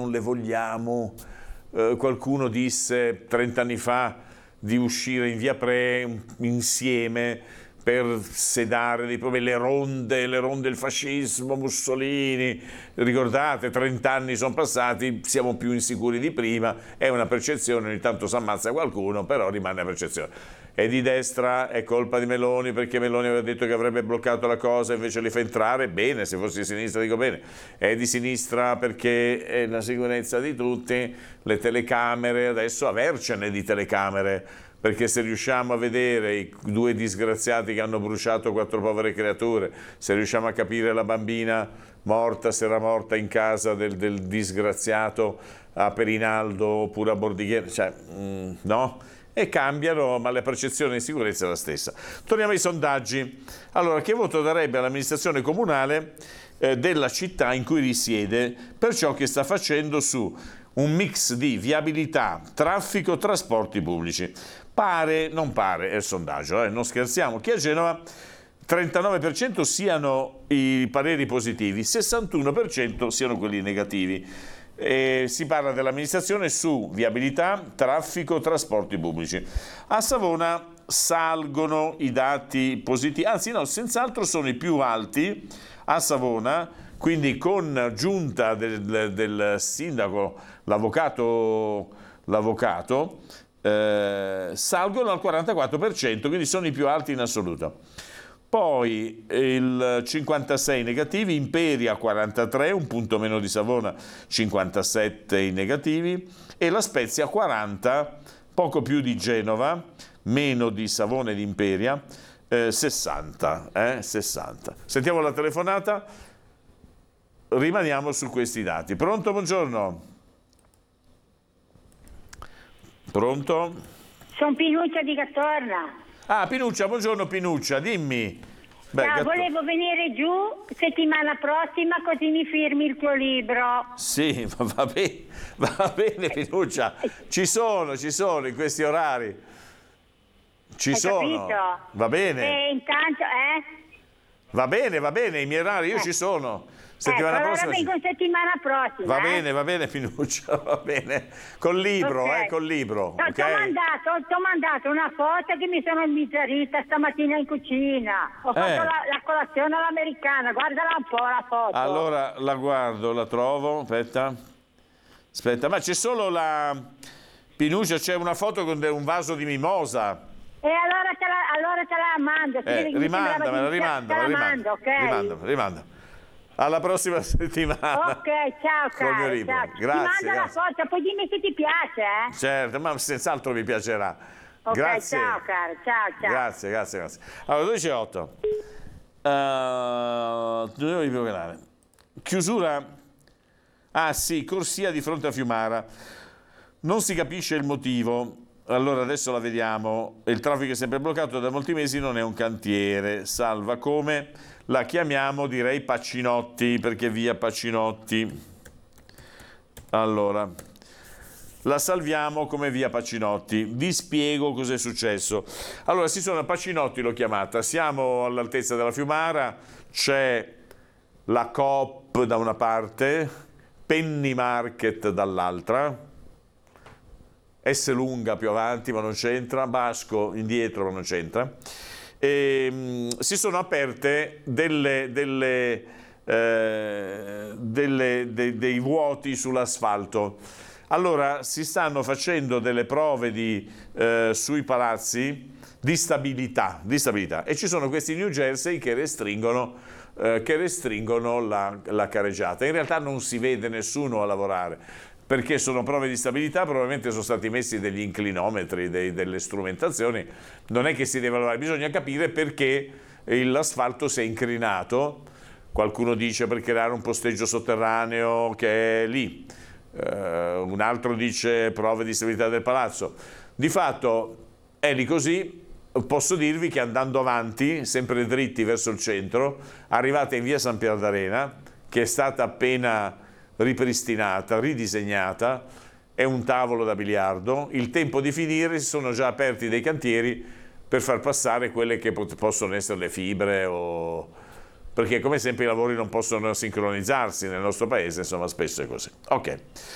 non le vogliamo. Qualcuno disse 30 anni fa di uscire in via Pre insieme per sedare dei problemi, le ronde, il fascismo, Mussolini, ricordate, 30 anni sono passati, siamo più insicuri di prima, è una percezione, ogni tanto si ammazza qualcuno, però rimane una percezione. È di destra, è colpa di Meloni perché Meloni aveva detto che avrebbe bloccato la cosa, invece li fa entrare, bene, se fossi di sinistra dico bene. È di sinistra perché è la sicurezza di tutti, le telecamere, adesso avercene di telecamere, perché se riusciamo a vedere i due disgraziati che hanno bruciato 4 povere creature, se riusciamo a capire la bambina morta, se era morta in casa del disgraziato a Perinaldo oppure a Bordighiera, cioè no? E cambiano, ma la percezione di sicurezza è la stessa. Torniamo ai sondaggi. Allora, che voto darebbe all'amministrazione comunale della città in cui risiede per ciò che sta facendo su un mix di viabilità, traffico, trasporti pubblici? Pare, non pare, è il sondaggio, non scherziamo, che a Genova 39% siano i pareri positivi, 61% siano quelli negativi. Si parla dell'amministrazione su viabilità, traffico, trasporti pubblici. A Savona salgono i dati positivi, anzi no, senz'altro sono i più alti a Savona, quindi con giunta del sindaco, l'avvocato salgono al 44%, quindi sono i più alti in assoluto. Poi il 56 negativi, Imperia 43, un punto meno di Savona, 57 i negativi, e La Spezia 40, poco più di Genova, meno di Savona e di Imperia, 60. Sentiamo la telefonata, rimaniamo su questi dati. Pronto, buongiorno. Pronto? Sono Pinuccia di Gattorna. Ah, Pinuccia, buongiorno Pinuccia, dimmi. Ciao, volevo venire giù settimana prossima così mi firmi il tuo libro. Sì, va bene Pinuccia, ci sono in questi orari. Ci Hai sono. Capito? Va bene. E intanto, Va bene, i miei orari, io ci sono. Settimana allora prossima. vengo settimana prossima. Va bene Pinuccia, va bene. Col libro, Okay. Col libro. No, Okay? ti ho mandato una foto che mi sono immiserita stamattina in cucina. Ho fatto la colazione all'americana, guardala un po' la foto. Allora la guardo, la trovo, aspetta, ma c'è solo la Pinuccia, c'è una foto con un vaso di mimosa. E allora te la mando. Rimandamela, ok? Rimanda. Alla prossima settimana. Ok, ciao Col mio caro. libro. Ciao. Grazie. Ti mando la foto, poi dimmi se ti piace, Certo, ma senz'altro mi piacerà. Ok, Grazie. ciao caro, ciao. Grazie. Allora, 12:08. Chiusura. Ah sì, corsia di fronte a Fiumara. Non si capisce il motivo. Allora adesso la vediamo. Il traffico è sempre bloccato da molti mesi, non è un cantiere. Salva come? La chiamiamo, direi Pacinotti, perché via Pacinotti. Allora, la salviamo come via Pacinotti. Vi spiego cos'è successo. Allora, a Pacinotti l'ho chiamata. Siamo all'altezza della Fiumara, c'è la Coop da una parte, Penny Market dall'altra, S lunga più avanti ma non c'entra, Basco indietro ma non c'entra. Si sono aperte dei vuoti sull'asfalto. Allora si stanno facendo delle prove sui palazzi di stabilità e ci sono questi New Jersey che restringono la careggiata. In realtà non si vede nessuno a lavorare, perché sono prove di stabilità, probabilmente sono stati messi degli inclinometri, delle strumentazioni, non è che si deve lavorare, bisogna capire perché l'asfalto si è incrinato, qualcuno dice per creare un posteggio sotterraneo che è lì, un altro dice prove di stabilità del palazzo, di fatto è lì così. Posso dirvi che andando avanti, sempre dritti verso il centro, arrivate in via San Pier d'Arena, che è stata appena ripristinata, ridisegnata, è un tavolo da biliardo, il tempo di finire, si sono già aperti dei cantieri per far passare quelle che possono essere le fibre, perché come sempre i lavori non possono sincronizzarsi nel nostro paese, insomma spesso è così. Ok,